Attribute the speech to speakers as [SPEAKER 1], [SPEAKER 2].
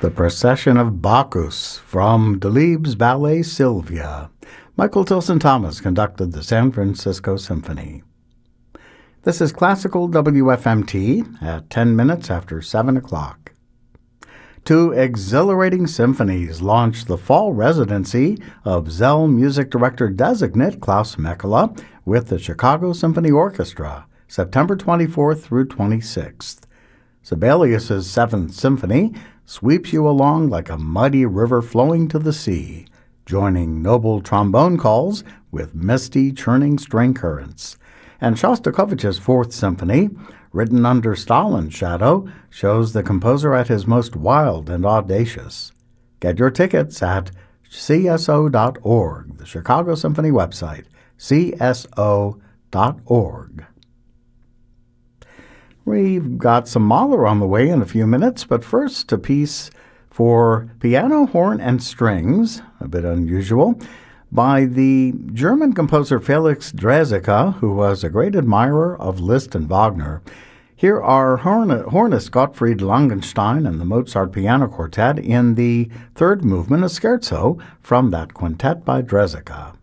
[SPEAKER 1] The Procession of Bacchus from Delibes' ballet Sylvia. Michael Tilson Thomas conducted the San Francisco Symphony. This is Classical WFMT at 10 minutes after 7 o'clock. Two exhilarating symphonies launched the fall residency of Zell Music Director Designate Klaus Mekela with the Chicago Symphony Orchestra, September 24th through 26th. Sibelius's Seventh Symphony sweeps you along like a mighty river flowing to the sea, joining noble trombone calls with misty, churning string currents. And Shostakovich's Fourth Symphony, written under Stalin's shadow, shows the composer at his most wild and audacious. Get your tickets at cso.org, the Chicago Symphony website, cso.org. We've got some Mahler on the way in a few minutes, but first a piece for piano, horn, and strings, a bit unusual, by the German composer Felix Draeseke, who was a great admirer of Liszt and Wagner. Here are hornist Gottfried Langenstein and the Mozart Piano Quartet in the third movement, a scherzo from that quintet by Draeseke.